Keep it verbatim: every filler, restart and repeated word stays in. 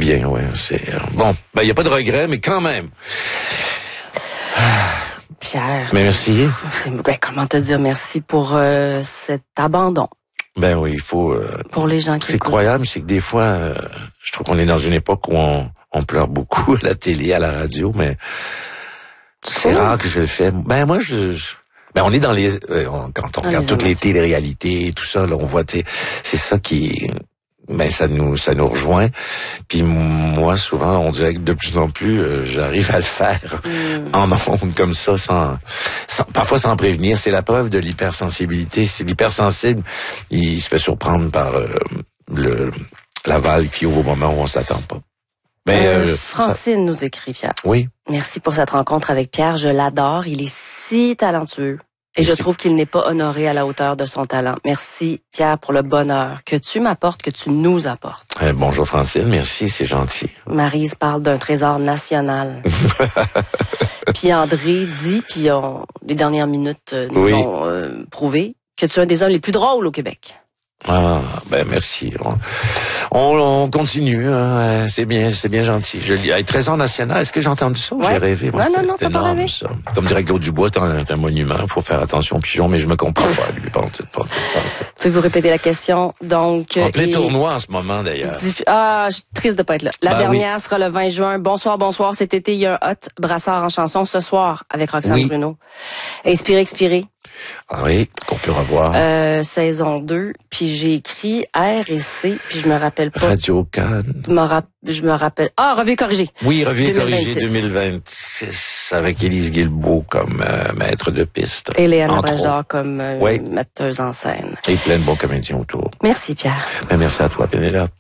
bien, ouais. C'est euh, bon. Ben, il y a pas de regret, mais quand même. Pierre. Mais merci. Ben, comment te dire merci pour euh, cet abandon? Ben oui, il faut... Euh, pour les gens qui C'est écoutent. croyable, c'est que des fois, euh, je trouve qu'on est dans une époque où on, on pleure beaucoup à la télé, à la radio, mais c'est rare que je le fais. Ben moi, je... je ben on est dans les... Euh, on, quand on Dans regarde les toutes les émotions. téléréalités et tout ça, là, on voit... C'est ça qui... Ben ça nous ça nous rejoint. Puis moi, souvent, on dirait que de plus en plus, euh, j'arrive à le faire Mm. en ondes comme ça, sans, sans parfois sans prévenir. C'est la preuve de l'hypersensibilité. C'est l'hypersensible, il se fait surprendre par euh, le la valve qui ouvre au moment où on s'attend pas. Ben, Euh, euh, Francine ça- nous écrit, Pierre. oui. Merci pour cette rencontre avec Pierre. Je l'adore. Il est si talentueux. Et Et je c'est- trouve qu'il n'est pas honoré à la hauteur de son talent. Merci, Pierre, pour le bonheur que tu m'apportes, que tu nous apportes. Euh, bonjour Francine, merci, c'est gentil. Maryse parle d'un trésor national. Puis André dit, puis on, les dernières minutes euh, nous Oui. l'ont euh, prouvé, que tu es un des hommes les plus drôles au Québec. Ah, ben merci. On, on, on continue, hein. C'est bien, c'est bien gentil. Je lis. Hey, Trésor national, est-ce que j'ai entendu ça ou Ouais. j'ai rêvé? Moi, Non, c'était non, non, c'était t'as pas énorme, rêvé. ça. Comme dirait Claude Dubois, c'est un, un monument. Il faut faire attention aux pigeons, mais je me comprends pas, lui. Pas en tout, pas en tout, pas en tout. Pouvez-vous répéter la question? Donc, En plein et- tournoi en ce moment, d'ailleurs. Diffi- Ah, je suis triste de pas être là. La Ben dernière sera le vingt juin. Bonsoir, bonsoir. Cet été, il y a un hot brassard en chanson ce soir avec Roxane Oui. Bruno. Inspiré, expiré. Ah oui, qu'on peut revoir. Euh, saison deux. Puis j'ai écrit R et C. Puis je me rappelle pas. Radio Cannes. Je me, rap- je me rappelle. Ah, revue corrigée. Oui, revue deux mille corrigée vingt-six. deux mille vingt-six avec Élise Guilbeault comme euh, maître de piste. Et Léana entre Brèche-d'Or comme euh, Oui. metteuse en scène. autres. Et plein de bons comédiens autour. Merci, Pierre. Ben, merci à toi, Pénélope.